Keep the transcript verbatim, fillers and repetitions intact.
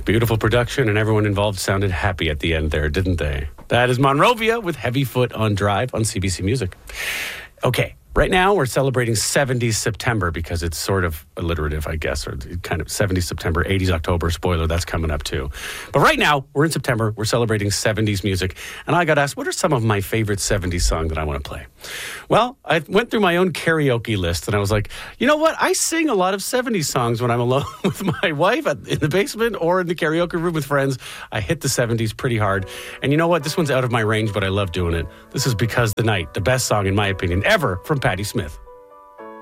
Beautiful production, and everyone involved sounded happy at the end there, didn't they? That is Monrovia with Heavy Foot on Drive on C B C Music. Okay. Right now, we're celebrating seventies September because it's sort of alliterative, I guess, or kind of seventies September, eighties October. Spoiler, that's coming up too. But right now, we're in September. We're celebrating seventies music. And I got asked, what are some of my favorite seventies songs that I want to play? Well, I went through my own karaoke list and I was like, you know what? I sing a lot of seventies songs when I'm alone with my wife in the basement or in the karaoke room with friends. I hit the seventies pretty hard. And you know what? This one's out of my range, but I love doing it. This is Because the Night, the best song, in my opinion, ever from Patti Smith.